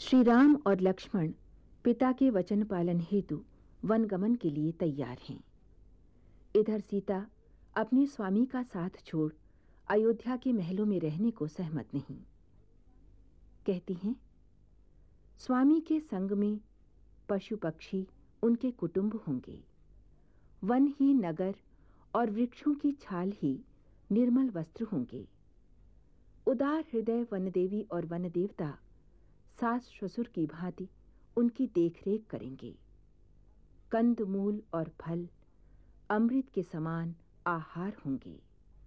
श्री राम और लक्ष्मण पिता के वचन पालन हेतु वनगमन के लिए तैयार हैं। इधर सीता अपने स्वामी का साथ छोड़ अयोध्या के महलों में रहने को सहमत नहीं। कहती हैं, स्वामी के संग में पशु पक्षी उनके कुटुंब होंगे, वन ही नगर और वृक्षों की छाल ही निर्मल वस्त्र होंगे। उदार हृदय वनदेवी और वनदेवता सास ससुर की भांति उनकी देखरेख करेंगे। कंद मूल और फल अमृत के समान आहार होंगे।